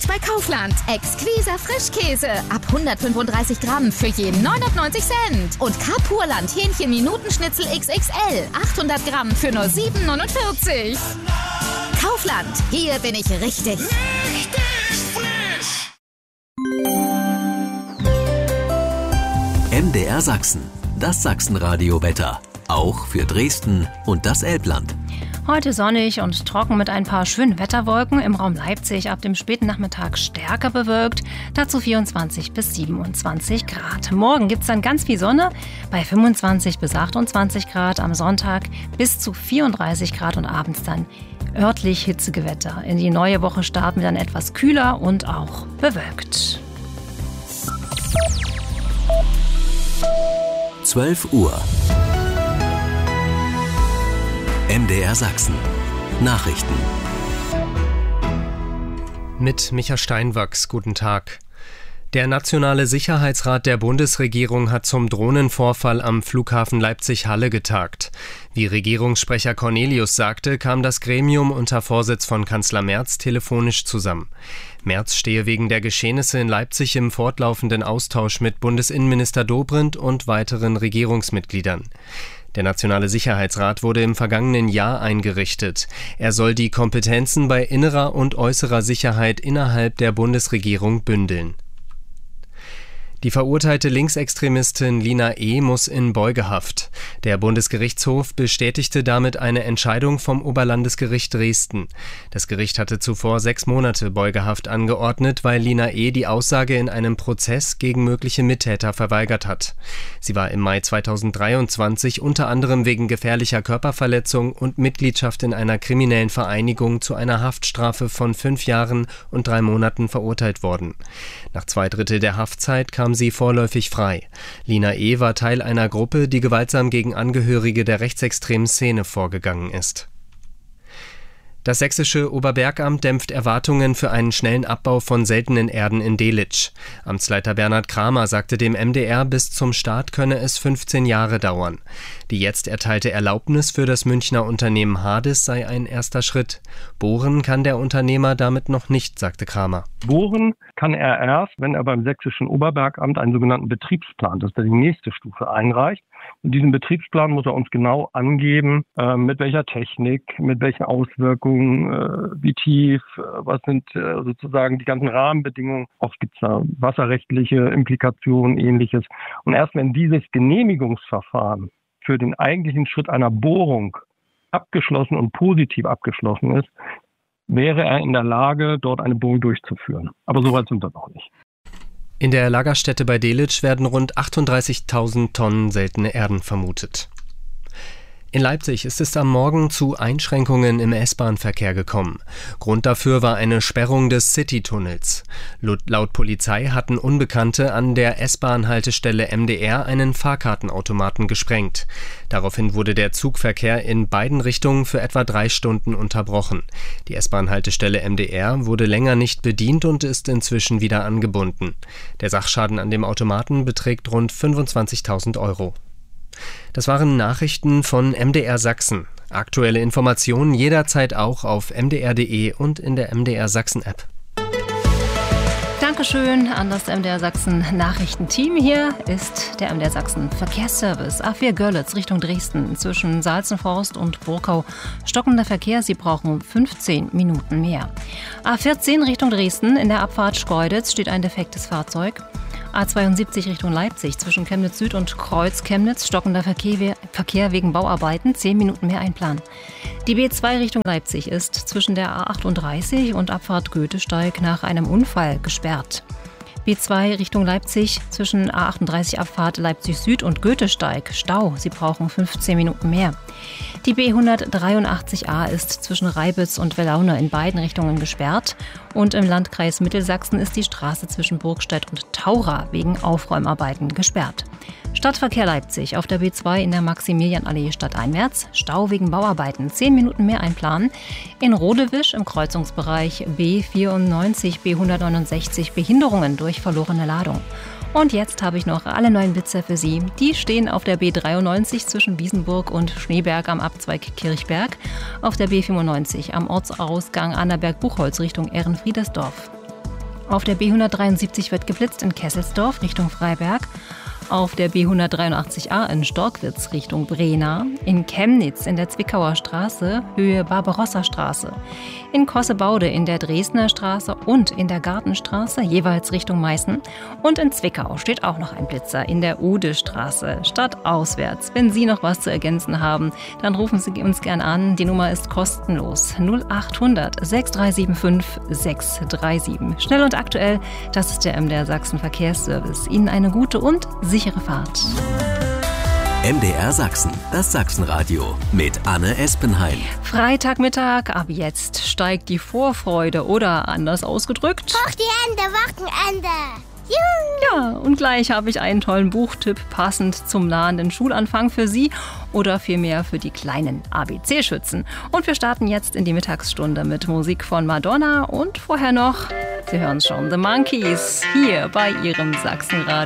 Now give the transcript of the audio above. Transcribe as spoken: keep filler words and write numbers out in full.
Jetzt bei Kaufland. Exquiser Frischkäse. Ab hundertfünfunddreißig Gramm für je neunundneunzig Cent. Und Kapurland Hähnchen-Minutenschnitzel X X L. achthundert Gramm für nur sieben neunundvierzig. Kaufland. Hier bin ich richtig. Richtig frisch. M D R Sachsen. Das Sachsenradio-Wetter. Auch für Dresden und das Elbland. Heute sonnig und trocken mit ein paar schönen Wetterwolken. Im Raum Leipzig ab dem späten Nachmittag stärker bewölkt. Dazu vierundzwanzig bis siebenundzwanzig Grad. Morgen gibt es dann ganz viel Sonne bei fünfundzwanzig bis achtundzwanzig Grad. Am Sonntag bis zu vierunddreißig Grad und abends dann örtlich Hitzegewitter. In die neue Woche starten wir dann etwas kühler und auch bewölkt. zwölf Uhr. M D R Sachsen. Nachrichten. Mit Micha Steinwachs, guten Tag. Der Nationale Sicherheitsrat der Bundesregierung hat zum Drohnenvorfall am Flughafen Leipzig-Halle getagt. Wie Regierungssprecher Cornelius sagte, kam das Gremium unter Vorsitz von Kanzler Merz telefonisch zusammen. Merz stehe wegen der Geschehnisse in Leipzig im fortlaufenden Austausch mit Bundesinnenminister Dobrindt und weiteren Regierungsmitgliedern. Der Nationale Sicherheitsrat wurde im vergangenen Jahr eingerichtet. Er soll die Kompetenzen bei innerer und äußerer Sicherheit innerhalb der Bundesregierung bündeln. Die verurteilte Linksextremistin Lina E. muss in Beugehaft. Der Bundesgerichtshof bestätigte damit eine Entscheidung vom Oberlandesgericht Dresden. Das Gericht hatte zuvor sechs Monate Beugehaft angeordnet, weil Lina E. die Aussage in einem Prozess gegen mögliche Mittäter verweigert hat. Sie war im Mai zweitausenddreiundzwanzig unter anderem wegen gefährlicher Körperverletzung und Mitgliedschaft in einer kriminellen Vereinigung zu einer Haftstrafe von fünf Jahren und drei Monaten verurteilt worden. Nach zwei Drittel der Haftzeit kam sie vorläufig frei. Lina E. war Teil einer Gruppe, die gewaltsam gegen Angehörige der rechtsextremen Szene vorgegangen ist. Das sächsische Oberbergamt dämpft Erwartungen für einen schnellen Abbau von seltenen Erden in Delitzsch. Amtsleiter Bernhard Kramer sagte dem M D R, bis zum Start könne es fünfzehn Jahre dauern. Die jetzt erteilte Erlaubnis für das Münchner Unternehmen Hades sei ein erster Schritt. Bohren kann der Unternehmer damit noch nicht, sagte Kramer. Bohren kann er erst, wenn er beim sächsischen Oberbergamt einen sogenannten Betriebsplan, das ist die nächste Stufe, einreicht. In diesem Betriebsplan muss er uns genau angeben, äh, mit welcher Technik, mit welchen Auswirkungen, äh, wie tief, äh, was sind äh, sozusagen die ganzen Rahmenbedingungen. Oft gibt es da wasserrechtliche Implikationen, ähnliches. Und erst wenn dieses Genehmigungsverfahren für den eigentlichen Schritt einer Bohrung abgeschlossen und positiv abgeschlossen ist, wäre er in der Lage, dort eine Bohrung durchzuführen. Aber so weit sind wir noch nicht. In der Lagerstätte bei Delitzsch werden rund achtunddreißigtausend Tonnen seltene Erden vermutet. In Leipzig ist es am Morgen zu Einschränkungen im S-Bahn-Verkehr gekommen. Grund dafür war eine Sperrung des City-Tunnels. Laut Polizei hatten Unbekannte an der S-Bahn-Haltestelle M D R einen Fahrkartenautomaten gesprengt. Daraufhin wurde der Zugverkehr in beiden Richtungen für etwa drei Stunden unterbrochen. Die S-Bahn-Haltestelle M D R wurde länger nicht bedient und ist inzwischen wieder angebunden. Der Sachschaden an dem Automaten beträgt rund fünfundzwanzigtausend Euro. Das waren Nachrichten von M D R Sachsen. Aktuelle Informationen jederzeit auch auf m d r punkt d e und in der M D R Sachsen App. Dankeschön an das M D R Sachsen Nachrichtenteam. Hier ist der M D R Sachsen Verkehrsservice. A vier Görlitz Richtung Dresden zwischen Salzenforst und Burkau. Stockender Verkehr, Sie brauchen fünfzehn Minuten mehr. A vierzehn Richtung Dresden, in der Abfahrt Schkeuditz steht ein defektes Fahrzeug. A zweiundsiebzig Richtung Leipzig zwischen Chemnitz Süd und Kreuz Chemnitz, stockender Verkehr, Verkehr wegen Bauarbeiten, zehn Minuten mehr einplanen. Die B zwei Richtung Leipzig ist zwischen der A achtunddreißig und Abfahrt Goethesteig nach einem Unfall gesperrt. B zwei Richtung Leipzig zwischen A achtunddreißig Abfahrt Leipzig Süd und Goethesteig, Stau, Sie brauchen fünfzehn Minuten mehr. Die B hundertdreiundachtzig A ist zwischen Reibitz und Wellaune in beiden Richtungen gesperrt. Und im Landkreis Mittelsachsen ist die Straße zwischen Burgstedt und Taura wegen Aufräumarbeiten gesperrt. Stadtverkehr Leipzig auf der B zwei in der Maximilianallee stadteinwärts. Stau wegen Bauarbeiten. zehn Minuten mehr einplanen. In Rodewisch im Kreuzungsbereich B vierundneunzig, B hundertneunundsechzig Behinderungen durch verlorene Ladung. Und jetzt habe ich noch alle neuen Blitzer für Sie. Die stehen auf der B dreiundneunzig zwischen Wiesenburg und Schneeberg am Abzweig Kirchberg, auf der B fünfundneunzig am Ortsausgang Annaberg-Buchholz Richtung Ehrenfriedersdorf. Auf der B hundertdreiundsiebzig wird geblitzt in Kesselsdorf Richtung Freiberg. Auf der B hundertdreiundachtzig A in Storkwitz Richtung Brena, in Chemnitz in der Zwickauer Straße, Höhe Barbarossa-Straße, in Kossebaude in der Dresdner Straße und in der Gartenstraße, jeweils Richtung Meißen. Und in Zwickau steht auch noch ein Blitzer in der Ude-Straße, stadtauswärts. Wenn Sie noch was zu ergänzen haben, dann rufen Sie uns gern an. Die Nummer ist kostenlos. null achthundert sechs drei sieben fünf sechs drei sieben. Schnell und aktuell, das ist der M D R Sachsen Verkehrsservice. Ihnen eine gute und sichere Fahrt. M D R Sachsen, das Sachsenradio mit Anne Espenheim. Freitagmittag, ab jetzt steigt die Vorfreude oder anders ausgedrückt. Hoch die Hände, Wochenende! Juhu. Ja, und gleich habe ich einen tollen Buchtipp passend zum nahenden Schulanfang für Sie oder vielmehr für die kleinen A B C-Schützen. Und wir starten jetzt in die Mittagsstunde mit Musik von Madonna und vorher noch, Sie hören schon, The Monkees hier bei Ihrem Sachsenradio.